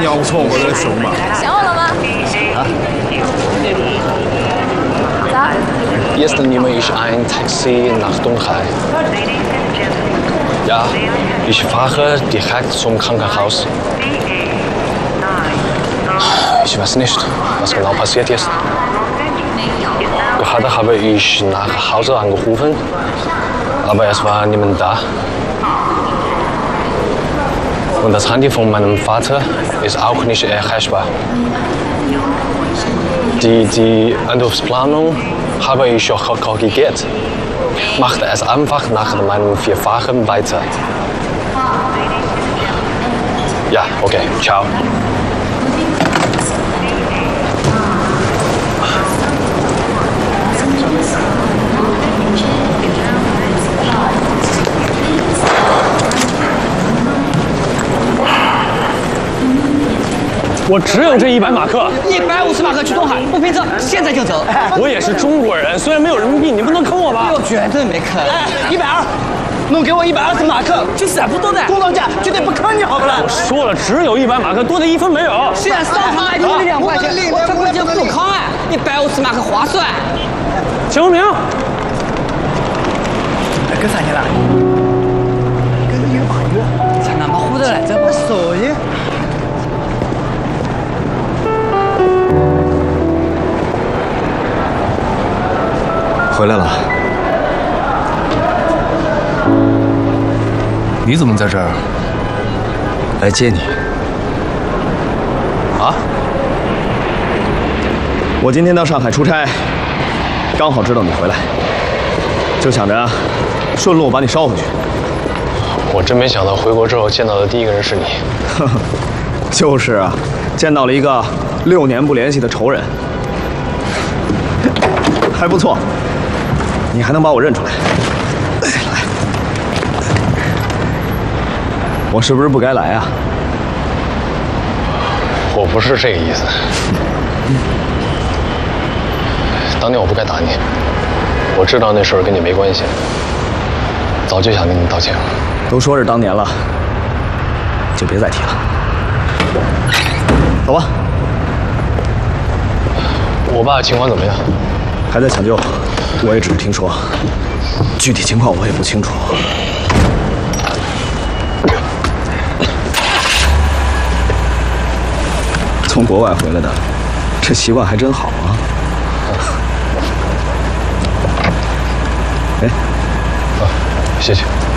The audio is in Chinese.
鸟不错，我的熊嘛。 想我了吗？ 啊 Jetzt nehme ich ein Taxi nach Dunhai. Ja, ich fahre direkt zum Krankenhaus. Ich weiß nicht, was genau passiert ist. Gerade habe ich nach Hause angerufen, aber es war niemand da. Und das Handy von meinem Vater ist auch nicht erreichbar. Die Anrufsplanung habe ich schon korrigiert. Machte es einfach nach meinem Vierfachen weiter. Ja, okay, ciao. 我只有这100马克 ，150马克去东海，不拼车，现在就走。 我也是中国人，虽然没有人民币，你不能坑我吧？ 我绝对没坑。120，弄给我120马克，就是不多的，公道价，绝对不坑你，好不啦？ 我说了，只有100马克，多的1分没有。 现在商场还低了2块钱，我这不就不坑哎？150马克划算。 签名。 干啥去了？跟着有马约。 才哪么糊的来着？我手艺。 回来了，你怎么在这儿？来接你。啊？我今天到上海出差，刚好知道你回来，就想着顺路把你捎回去。 我真没想到回国之后见到的第一个人是你。 呵呵，就是啊，见到了一个6年不联系的仇人，还不错。 你还能把我认出来？来，我是不是不该来啊？ 我不是这个意思。当年我不该打你，我知道那事儿跟你没关系，早就想跟你道歉了。 都说是当年了，就别再提了。走吧。 我爸情况怎么样？ 还在抢救。 我也只是听说，具体情况我也不清楚。从国外回来的，这习惯还真好啊。哎， 啊，谢谢。